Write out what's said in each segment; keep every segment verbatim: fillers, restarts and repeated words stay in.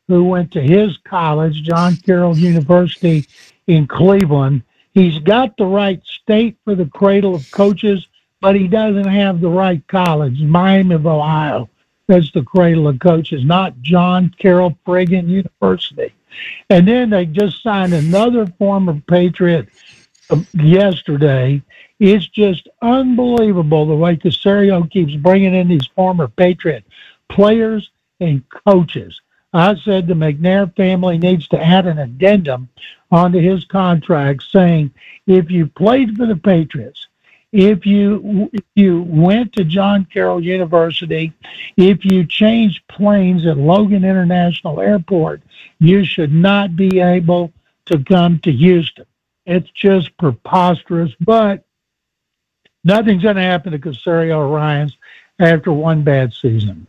who went to his college, John Carroll University in Cleveland. He's got the right state for the cradle of coaches, but he doesn't have the right college, Miami of Ohio. That's the cradle of coaches, not John Carroll Friggin University. And then they just signed another former Patriot yesterday. It's just unbelievable the way Caserio keeps bringing in these former Patriot players and coaches. I said the McNair family needs to add an addendum onto his contract saying if you played for the Patriots, if you if you went to John Carroll University, if you changed planes at Logan International Airport, you should not be able to come to Houston. It's just preposterous, but nothing's going to happen to Caserio or Ryans after one bad season.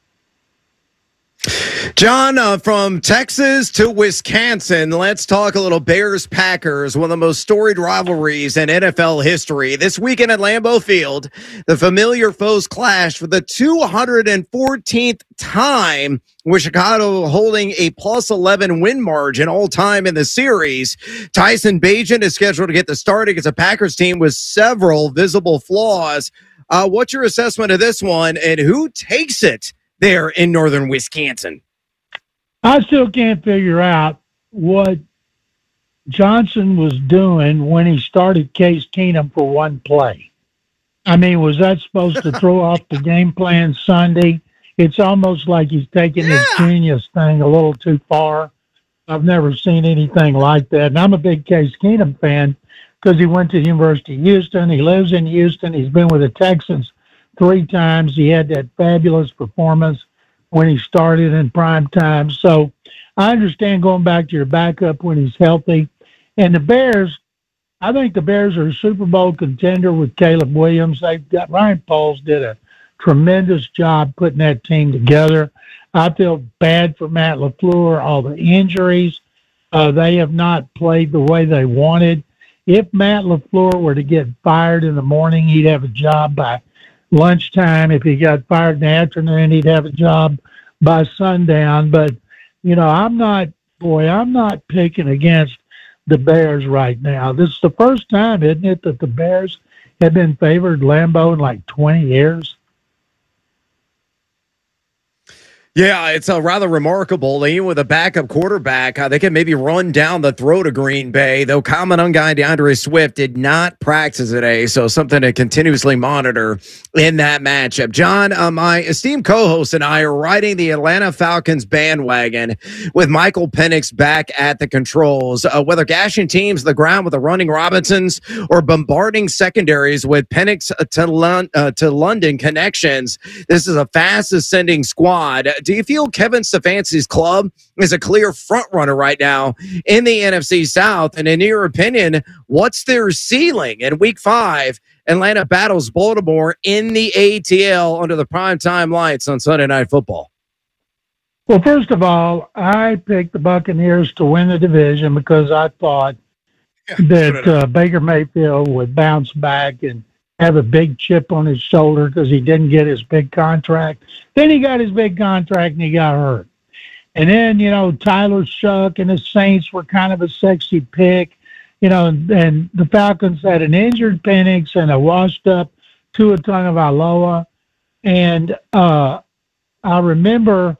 John, uh, from Texas to Wisconsin, let's talk a little Bears-Packers, one of the most storied rivalries in N F L history. This weekend at Lambeau Field, the familiar foes clash for the two hundred fourteenth time, with Chicago holding a plus eleven win margin all time in the series. Tyson Bagent is scheduled to get the start against a Packers team with several visible flaws. Uh, what's your assessment of this one, and who takes it there in northern Wisconsin? I still can't figure out what Johnson was doing when he started Case Keenum for one play. I mean, was that supposed to throw off the game plan Sunday? It's almost like he's taking yeah. his genius thing a little too far. I've never seen anything like that. And I'm a big Case Keenum fan because he went to the University of Houston. He lives in Houston. He's been with the Texans three times. He had that fabulous performance when he started in prime time. So I understand going back to your backup when he's healthy. And the Bears, I think the Bears are a Super Bowl contender with Caleb Williams. They've got Ryan Poles did a tremendous job putting that team together. I feel bad for Matt LaFleur, all the injuries. Uh, they have not played the way they wanted. If Matt LaFleur were to get fired in the morning, he'd have a job by lunchtime. If he got fired in the afternoon, he'd have a job by sundown. But, you know, I'm not, boy, I'm not picking against the Bears right now. This is the first time, isn't it, that the Bears have been favored Lambeau in like twenty years? Yeah, it's uh, rather remarkable. Even with a backup quarterback, uh, they can maybe run down the throat of Green Bay. Though common guy DeAndre Swift did not practice today, so something to continuously monitor in that matchup. John, uh, my esteemed co-host and I are riding the Atlanta Falcons bandwagon with Michael Penix back at the controls. Uh, whether gashing teams to the ground with the running Robinsons or bombarding secondaries with Penix to, Lon- uh, to London connections, this is a fast-ascending squad. Do you feel Kevin Stefanski's club is a clear front runner right now in the N F C South? And in your opinion, what's their ceiling in week five? Atlanta battles Baltimore in the A T L under the primetime lights on Sunday Night Football. Well, first of all, I picked the Buccaneers to win the division because I thought yeah, that uh, Baker Mayfield would bounce back and have a big chip on his shoulder because he didn't get his big contract. Then he got his big contract and he got hurt. And then, you know, Tyler Shuck and the Saints were kind of a sexy pick, you know, and, and the Falcons had an injured Penix and a washed up Tua Tagovailoa. And uh, I remember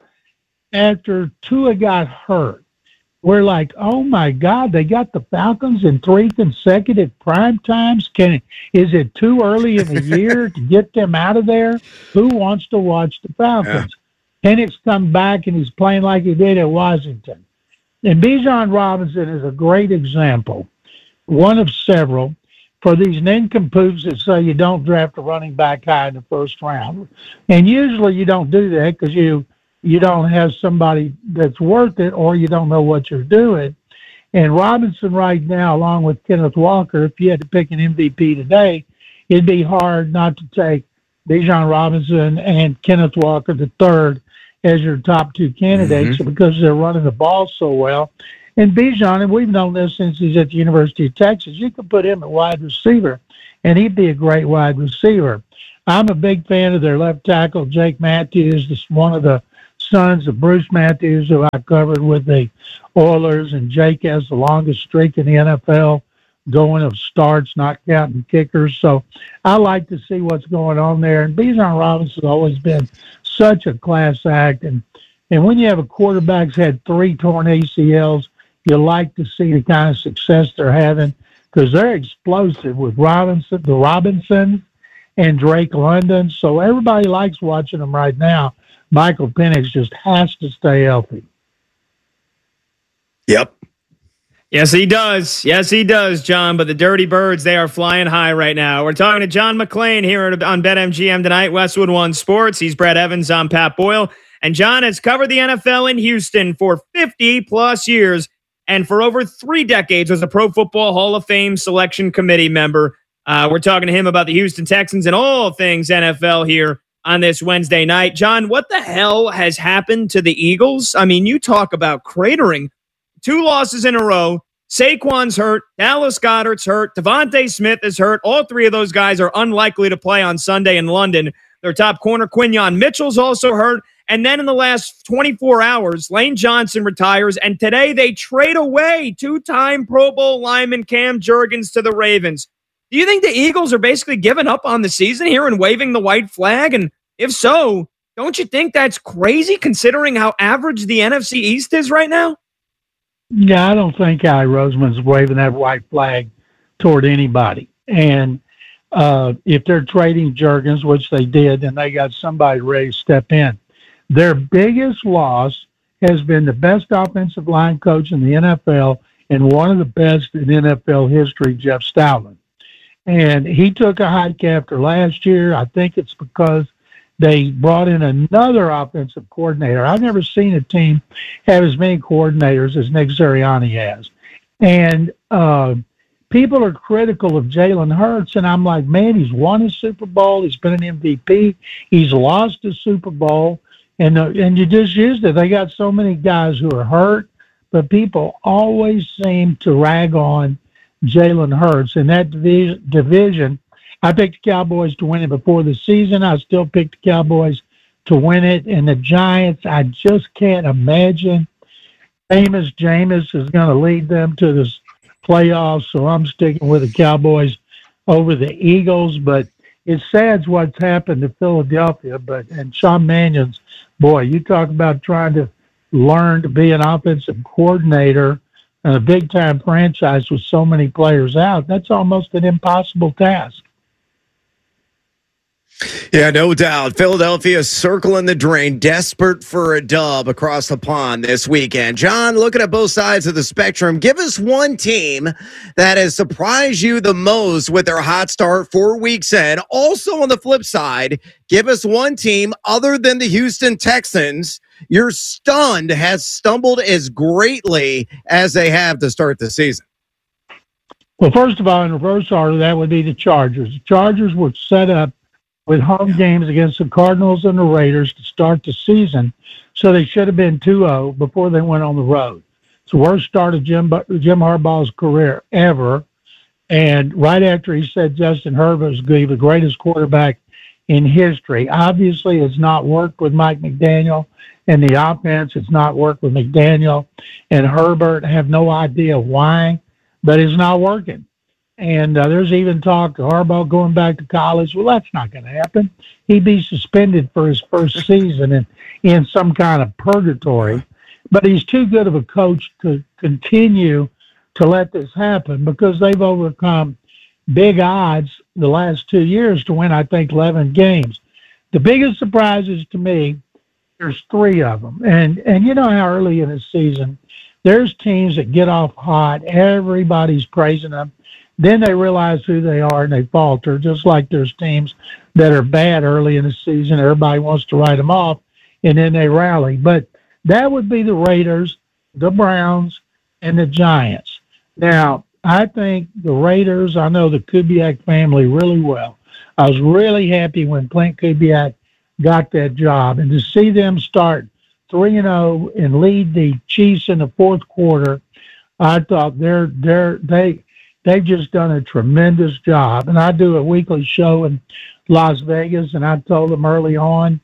after Tua got hurt, we're like, oh my God, they got the Falcons in three consecutive prime times. Can is it too early in the year to get them out of there? Who wants to watch the Falcons? Yeah. Penix come back and he's playing like he did at Washington. And Bijan Robinson is a great example, one of several, for these nincompoops that say you don't draft a running back high in the first round. And usually you don't do that because you you don't have somebody that's worth it or you don't know what you're doing. And Robinson right now, along with Kenneth Walker, if you had to pick an M V P today, it'd be hard not to take Bijan Robinson and Kenneth Walker the third as your top two candidates mm-hmm. because they're running the ball so well. And Bijan, and we've known this since he's at the University of Texas, you could put him at wide receiver, and he'd be a great wide receiver. I'm a big fan of their left tackle, Jake Matthews, this one of the sons of Bruce Matthews, who I covered with the Oilers, and Jake has the longest streak in the N F L going of starts, not counting kickers. So I like to see what's going on there. And Bijan Robinson has always been such a class act. And, and when you have a quarterback who's had three torn A C Ls, you like to see the kind of success they're having because they're explosive with Robinson, the Robinsons, and Drake London. So everybody likes watching them right now. Michael Penix just has to stay healthy. Yep. Yes, he does. Yes, he does, John. But the Dirty Birds, they are flying high right now. We're talking to John McClain here on BetMGM tonight, Westwood One Sports. He's Brett Evans. I'm Pat Boyle. And John has covered the N F L in Houston for fifty plus years and for over three decades was a Pro Football Hall of Fame selection committee member. Uh, we're talking to him about the Houston Texans and all things N F L here on this Wednesday night. John, what the hell has happened to the Eagles? I mean, you talk about cratering. Two losses in a row. Saquon's hurt. Dallas Goedert's hurt. Devontae Smith is hurt. All three of those guys are unlikely to play on Sunday in London. Their top corner, Quinyon Mitchell's also hurt. And then in the last twenty-four hours, Lane Johnson retires. And today they trade away two-time Pro Bowl lineman Cam Jurgens to the Ravens. Do you think the Eagles are basically giving up on the season here and waving the white flag? And if so, don't you think that's crazy considering how average the N F C East is right now? Yeah, I don't think Howie Roseman's waving that white flag toward anybody. And uh, if they're trading Jurgens, which they did, then they got somebody ready to step in. Their biggest loss has been the best offensive line coach in the N F L and one of the best in N F L history, Jeff Stoutland. And he took a hike after last year. I think it's because they brought in another offensive coordinator. I've never seen a team have as many coordinators as Nick Sirianni has. And uh, people are critical of Jalen Hurts, and I'm like, man, he's won a Super Bowl. He's been an M V P. He's lost a Super Bowl. And, uh, and you just used it. They got so many guys who are hurt, but people always seem to rag on Jalen Hurts. In that divi- division, I picked the Cowboys to win it before the season. I still picked the Cowboys to win it. And the Giants, I just can't imagine Jameis Jameis is going to lead them to the playoffs. So I'm sticking with the Cowboys over the Eagles. But it's sad what's happened to Philadelphia. But and Sean Mannion's, boy, you talk about trying to learn to be an offensive coordinator in a big-time franchise with so many players out. That's almost an impossible task. Yeah, no doubt. Philadelphia circling the drain, desperate for a dub across the pond this weekend. John, looking at both sides of the spectrum, give us one team that has surprised you the most with their hot start four weeks in. Also on the flip side, give us one team other than the Houston Texans you're stunned has stumbled as greatly as they have to start the season. Well, first of all, in reverse order, that would be the Chargers. The Chargers were set up with home games against the Cardinals and the Raiders to start the season, so they should have been two oh before they went on the road. It's the worst start of Jim, Jim Harbaugh's career ever, and right after he said Justin Herbert was going to be the greatest quarterback in history. Obviously, it's not worked with Mike McDaniel and the offense. It's not worked with McDaniel and Herbert. I have no idea why, but it's not working. And uh, there's even talk of Harbaugh going back to college. Well, that's not going to happen. He'd be suspended for his first season in, in some kind of purgatory. But he's too good of a coach to continue to let this happen because they've overcome big odds the last two years to win, I think, eleven games. The biggest surprises to me, there's three of them. And, and you know how early in the season, there's teams that get off hot. Everybody's praising them. Then they realize who they are and they falter, just like there's teams that are bad early in the season. Everybody wants to write them off, and then they rally. But that would be the Raiders, the Browns, and the Giants. Now, I think the Raiders, I know the Kubiak family really well. I was really happy when Clint Kubiak got that job. And to see them start three and oh and lead the Chiefs in the fourth quarter, I thought they're, they're, they – they've just done a tremendous job. And I do a weekly show in Las Vegas, and I told them early on,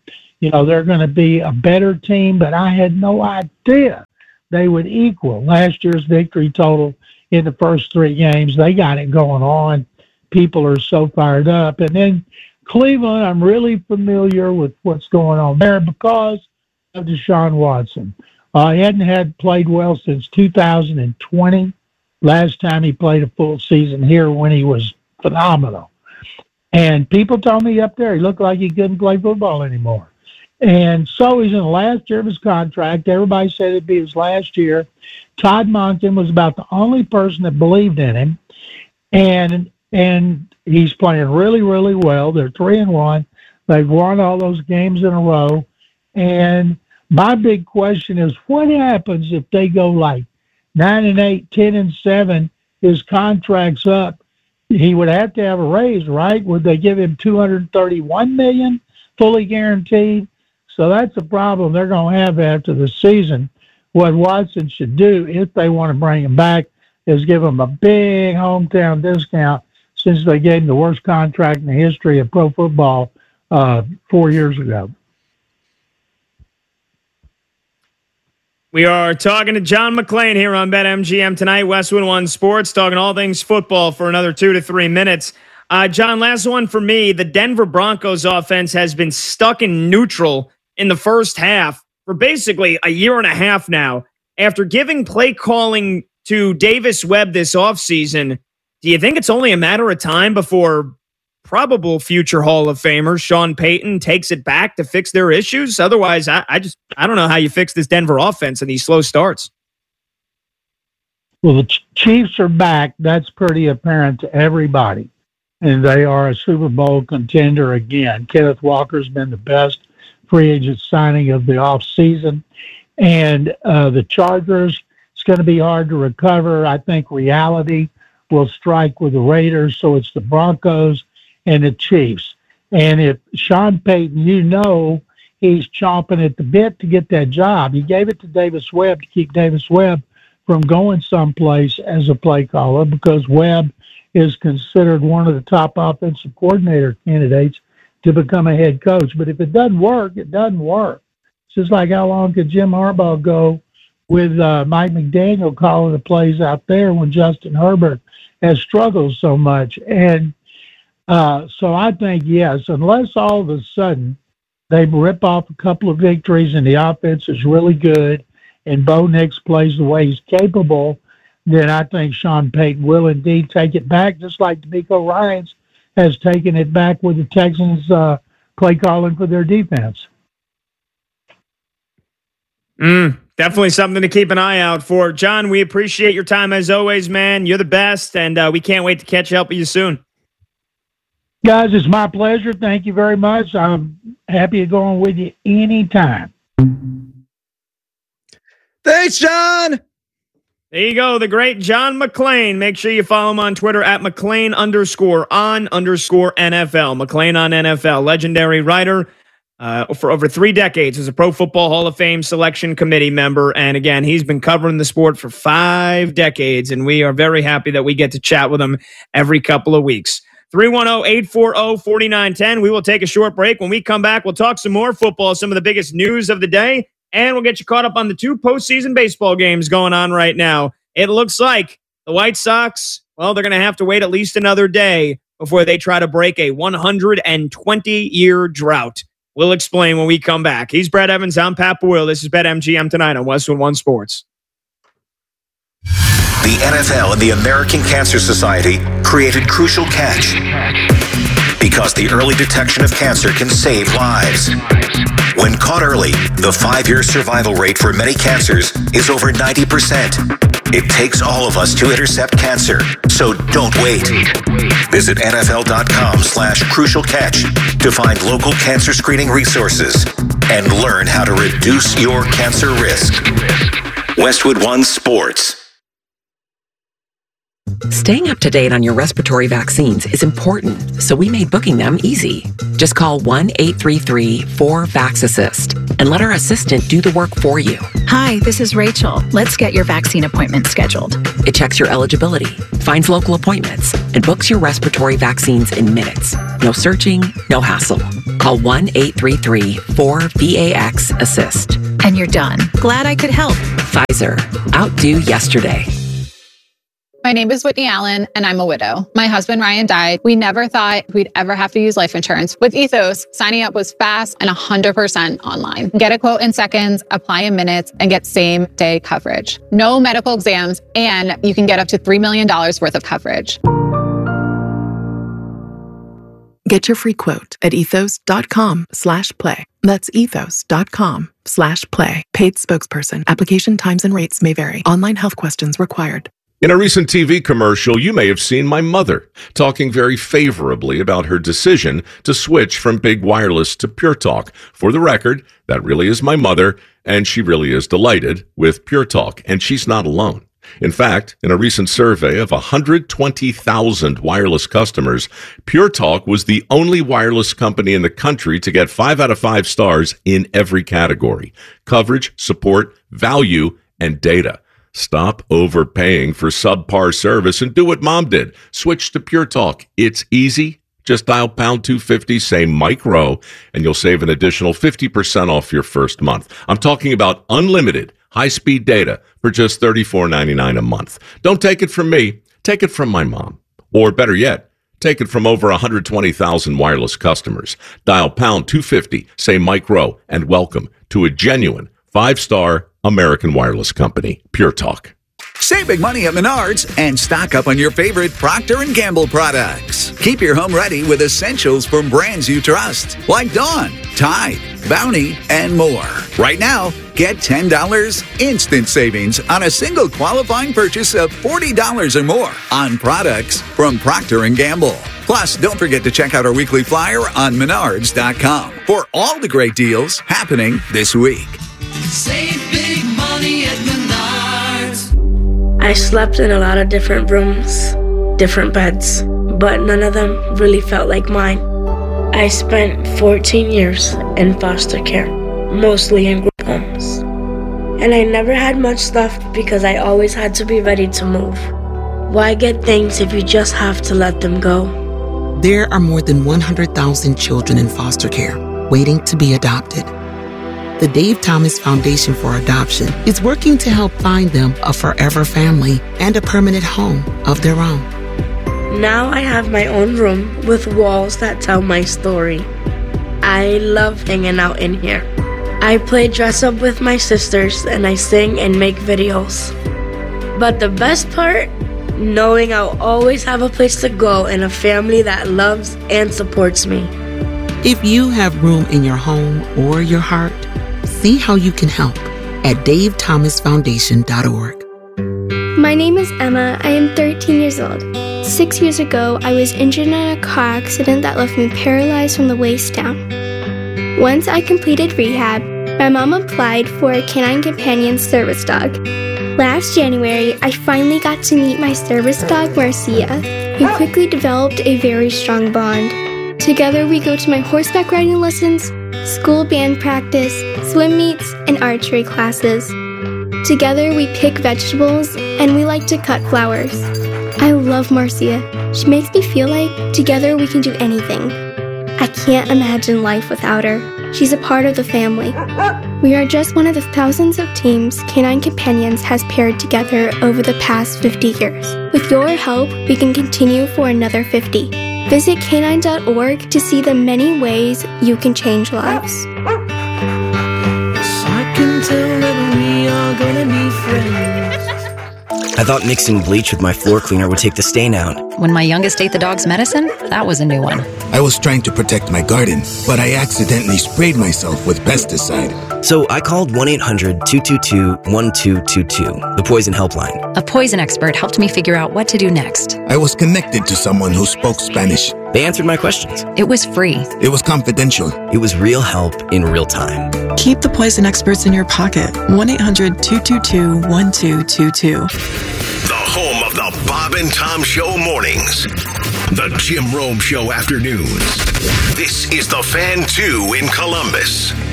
you know, they're going to be a better team, but I had no idea they would equal last year's victory total in the first three games. They got it going on. People are so fired up. And then Cleveland, I'm really familiar with what's going on there because of Deshaun Watson. Uh, he hadn't had played well since two thousand twenty. Last time he played a full season here when he was phenomenal. And people told me up there he looked like he couldn't play football anymore. And so he's in the last year of his contract. Everybody said it'd be his last year. Todd Monken was about the only person that believed in him. And and he's playing really, really well. They're three and one. They've won all those games in a row. And my big question is, what happens if they go like nine and eight, ten and seven? His contract's up. He would have to have a raise, right? Would they give him two hundred thirty-one million dollars fully guaranteed? So that's a problem they're going to have after the season. What Watson should do, if they want to bring him back, is give him a big hometown discount since they gave him the worst contract in the history of pro football uh, four years ago. We are talking to John McClain here on BetMGM tonight, Westwood One Sports, talking all things football for another two to three minutes. Uh, John, last one for me. The Denver Broncos offense has been stuck in neutral in the first half for basically a year and a half now. After giving play calling to Davis Webb this offseason, do you think it's only a matter of time before probable future Hall of Famer Sean Payton takes it back to fix their issues? Otherwise, I, I just I don't know how you fix this Denver offense and these slow starts. Well, the Chiefs are back. That's pretty apparent to everybody. And they are a Super Bowl contender again. Kenneth Walker's been the best free agent signing of the offseason. And uh, the Chargers, it's going to be hard to recover. I think reality will strike with the Raiders. So it's the Broncos and the Chiefs. And if Sean Payton, you know, he's chomping at the bit to get that job. He gave it to Davis Webb to keep Davis Webb from going someplace as a play caller because Webb is considered one of the top offensive coordinator candidates to become a head coach. But if it doesn't work, it doesn't work. It's just like how long could Jim Harbaugh go with uh, Mike McDaniel calling the plays out there when Justin Herbert has struggled so much. And uh, so I think, yes, unless all of a sudden they rip off a couple of victories and the offense is really good and Bo Nix plays the way he's capable, then I think Sean Payton will indeed take it back, just like DeMeco Ryans has taken it back with the Texans uh, play calling for their defense. Mm, definitely something to keep an eye out for. John, we appreciate your time as always, man. You're the best, and uh, we can't wait to catch up with you soon. Guys, it's my pleasure. Thank you very much. I'm happy to go on with you anytime. Thanks, John. There you go, the great John McClain. Make sure you follow him on Twitter at McClain underscore on underscore N F L. McClain on N F L, legendary writer uh, for over three decades as a Pro Football Hall of Fame selection committee member. And again, he's been covering the sport for five decades, and we are very happy that we get to chat with him every couple of weeks. three one zero, eight four zero, four nine one zero. We will take a short break. When we come back, we'll talk some more football, some of the biggest news of the day. And we'll get you caught up on the two postseason baseball games going on right now. It looks like the White Sox, well, they're going to have to wait at least another day before they try to break a one hundred twenty-year drought. We'll explain when we come back. He's Brad Evans. I'm Pat Boyle. This is BetMGM tonight on Westwood One Sports. The N F L and the American Cancer Society created Crucial Catch because the early detection of cancer can save lives. When caught early, the five-year survival rate for many cancers is over ninety percent. It takes all of us to intercept cancer, so don't wait. Visit nfl.com slash crucial catch to find local cancer screening resources and learn how to reduce your cancer risk. Westwood One Sports. Staying up to date on your respiratory vaccines is important, so we made booking them easy. Just call one eight three three, four, VAX-ASSIST and let our assistant do the work for you. Hi, this is Rachel. Let's get your vaccine appointment scheduled. It checks your eligibility, finds local appointments, and books your respiratory vaccines in minutes. No searching, no hassle. Call one eight three three four V A X assist. And you're done. Glad I could help. Pfizer. Outdo yesterday. My name is Whitney Allen, and I'm a widow. My husband, Ryan, died. We never thought we'd ever have to use life insurance. With Ethos, signing up was fast and one hundred percent online. Get a quote in seconds, apply in minutes, and get same-day coverage. No medical exams, and you can get up to three million dollars worth of coverage. Get your free quote at ethos.com slash play. That's ethos.com slash play. Paid spokesperson. Application times and rates may vary. Online health questions required. In a recent T V commercial, you may have seen my mother talking very favorably about her decision to switch from Big Wireless to Pure Talk. For the record, that really is my mother, and she really is delighted with Pure Talk, and she's not alone. In fact, in a recent survey of one hundred twenty thousand wireless customers, Pure Talk was the only wireless company in the country to get five out of five stars in every category: coverage, support, value, and data. Stop overpaying for subpar service and do what Mom did. Switch to Pure Talk. It's easy. Just dial pound two fifty, say Mike Rowe, and you'll save an additional fifty percent off your first month. I'm talking about unlimited high-speed data for just thirty-four ninety-nine a month. Don't take it from me. Take it from my mom. Or better yet, take it from over one hundred twenty thousand wireless customers. Dial pound two fifty, say Mike Rowe, and welcome to a genuine five-star American wireless company, Pure Talk. Save big money at Menards and stock up on your favorite Procter and Gamble products. Keep your home ready with essentials from brands you trust, like Dawn, Tide, Bounty, and more. Right now, get ten dollars instant savings on a single qualifying purchase of forty dollars or more on products from Procter and Gamble. Plus, don't forget to check out our weekly flyer on menards dot com for all the great deals happening this week. Save big money at Menards. I slept in a lot of different rooms, different beds, but none of them really felt like mine. I spent fourteen years in foster care, mostly in group homes. And I never had much stuff because I always had to be ready to move. Why get things if you just have to let them go? There are more than one hundred thousand children in foster care waiting to be adopted. The Dave Thomas Foundation for Adoption is working to help find them a forever family and a permanent home of their own. Now I have my own room with walls that tell my story. I love hanging out in here. I play dress up with my sisters and I sing and make videos. But the best part? Knowing I'll always have a place to go and a family that loves and supports me. If you have room in your home or your heart, see how you can help at dave thomas foundation dot org. My name is Emma. I am thirteen years old. Six years ago, I was injured in a car accident that left me paralyzed from the waist down. Once I completed rehab, my mom applied for a Canine Companion service dog. Last January, I finally got to meet my service dog, Marcia. We quickly developed a very strong bond. Together, we go to my horseback riding lessons, school band practice, swim meets, and archery classes. Together, we pick vegetables, and we like to cut flowers. I love Marcia. She makes me feel like together we can do anything. I can't imagine life without her. She's a part of the family. We are just one of the thousands of teams Canine Companions has paired together over the past fifty years. With your help, we can continue for another fifty. Visit canine dot org to see the many ways you can change lives. I can tell that we are gonna be friends. I thought mixing bleach with my floor cleaner would take the stain out. When my youngest ate the dog's medicine, that was a new one. I was trying to protect my garden, but I accidentally sprayed myself with pesticide. So I called one eight hundred two two two one two two two, the poison helpline. A poison expert helped me figure out what to do next. I was connected to someone who spoke Spanish. They answered my questions. It was free. It was confidential. It was real help in real time. Keep the poison experts in your pocket. one eight hundred two two two one two two two. The home of the Bob and Tom Show mornings. The Jim Rome Show afternoons. This is the Fan two in Columbus.